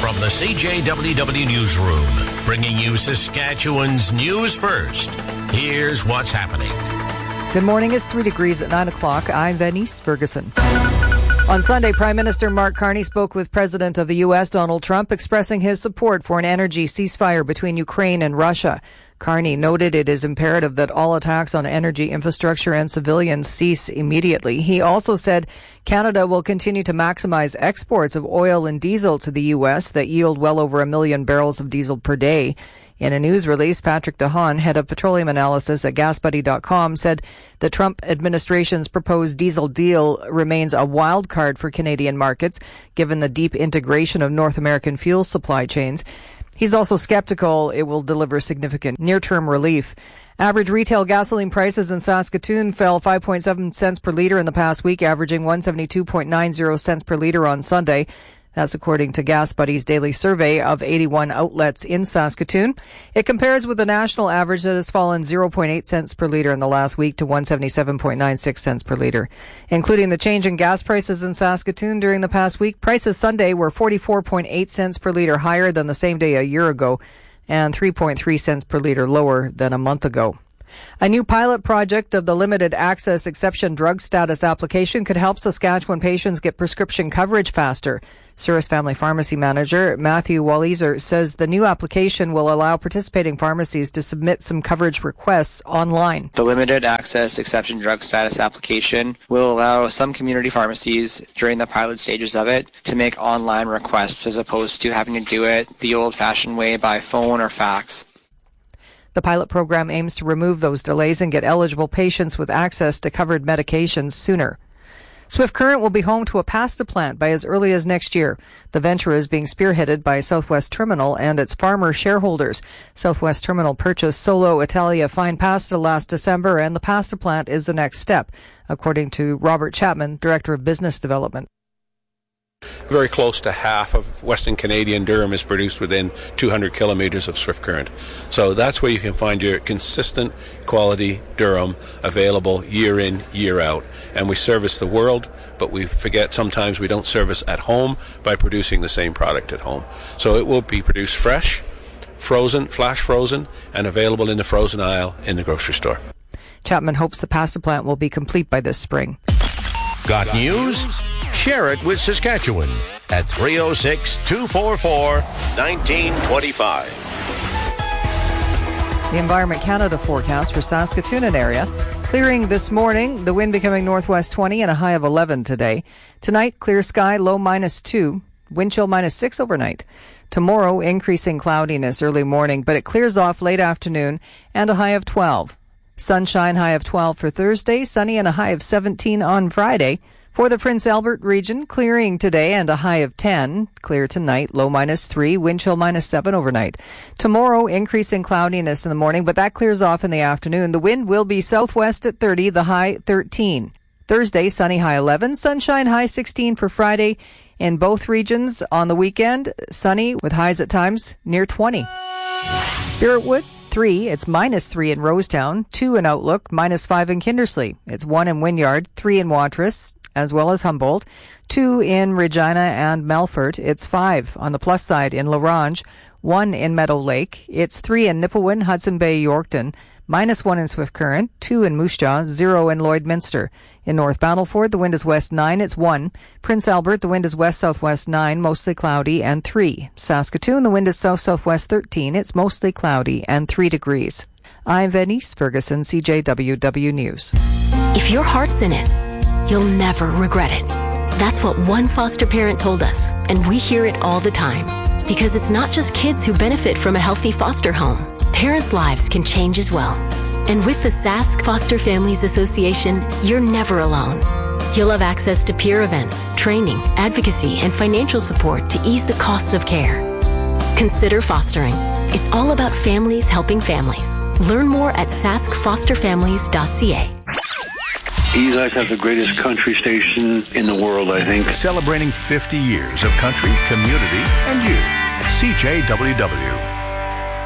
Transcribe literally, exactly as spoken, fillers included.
From the C J W W Newsroom, bringing you Saskatchewan's news first. Here's what's happening. Good morning. It's three degrees at nine o'clock. I'm Venice Ferguson. On Sunday, Prime Minister Mark Carney spoke with President of the U S, Donald Trump, expressing his support for an energy ceasefire between Ukraine and Russia. Carney noted it is imperative that all attacks on energy infrastructure and civilians cease immediately. He also said Canada will continue to maximize exports of oil and diesel to the U S that yield well over a million barrels of diesel per day. In a news release, Patrick DeHaan, head of petroleum analysis at gas buddy dot com, said the Trump administration's proposed diesel deal remains a wild card for Canadian markets, given the deep integration of North American fuel supply chains. He's also skeptical it will deliver significant near-term relief. Average retail gasoline prices in Saskatoon fell five point seven cents per litre in the past week, averaging one hundred seventy-two point nine zero cents per litre on Sunday. That's according to Gas Buddy's daily survey of eighty-one outlets in Saskatoon. It compares with the national average that has fallen zero point eight cents per litre in the last week to one hundred seventy-seven point nine six cents per litre. Including the change in gas prices in Saskatoon during the past week, prices Sunday were forty-four point eight cents per litre higher than the same day a year ago and three point three cents per litre lower than a month ago. A new pilot project of the Limited Access Exception Drug Status application could help Saskatchewan patients get prescription coverage faster. Souris Family Pharmacy Manager Matthew Walliser says the new application will allow participating pharmacies to submit some coverage requests online. The Limited Access Exception Drug Status application will allow some community pharmacies during the pilot stages of it to make online requests as opposed to having to do it the old-fashioned way by phone or fax. The pilot program aims to remove those delays and get eligible patients with access to covered medications sooner. Swift Current will be home to a pasta plant by as early as next year. The venture is being spearheaded by Southwest Terminal and its farmer shareholders. Southwest Terminal purchased Solo Italia Fine Pasta last December, and the pasta plant is the next step, according to Robert Chapman, Director of Business Development. Very close to half of Western Canadian durum is produced within two hundred kilometers of Swift Current. So that's where you can find your consistent quality durum available year in, year out. And we service the world, but we forget sometimes we don't service at home by producing the same product at home. So it will be produced fresh, frozen, flash frozen, and available in the frozen aisle in the grocery store. Chapman hopes the pasta plant will be complete by this spring. Got news? Share it with Saskatchewan at three oh six, two four four, one nine two five. The Environment Canada forecast for Saskatoon and area. Clearing this morning, the wind becoming northwest twenty and a high of eleven today. Tonight, clear sky, low minus two, wind chill minus six overnight. Tomorrow, increasing cloudiness early morning, but it clears off late afternoon and a high of twelve. Sunshine, high of twelve for Thursday, sunny and a high of seventeen on Friday. For the Prince Albert region, clearing today and a high of ten. Clear tonight, low minus three, wind chill minus seven overnight. Tomorrow, increasing cloudiness in the morning, but that clears off in the afternoon. The wind will be southwest at thirty, the high thirteen. Thursday, sunny, high eleven, sunshine, high sixteen for Friday. In both regions on the weekend, sunny with highs at times near twenty. Spiritwood, three, it's minus three in Rosetown, two in Outlook, minus five in Kindersley. It's one in Wynyard, three in Watrous, as well as Humboldt, two in Regina and Melfort. It's five on the plus side in La Ronge, one in Meadow Lake. It's three in Nipawin, Hudson Bay, Yorkton, minus one in Swift Current, two in Moose Jaw, zero in Lloydminster. In North Battleford, the wind is west nine, it's one. Prince Albert, the wind is west-southwest nine, mostly cloudy, and three. Saskatoon, the wind is south-southwest thirteen, it's mostly cloudy, and three degrees. I'm Venice Ferguson, C J W W News. If your heart's in it, you'll never regret it. That's what one foster parent told us, and we hear it all the time. Because it's not just kids who benefit from a healthy foster home. Parents' lives can change as well. And with the Sask Foster Families Association, you're never alone. You'll have access to peer events, training, advocacy, and financial support to ease the costs of care. Consider fostering. It's all about families helping families. Learn more at sask foster families dot c a. You guys have the greatest country station in the world, I think. Celebrating fifty years of country, community, and you at C J W W.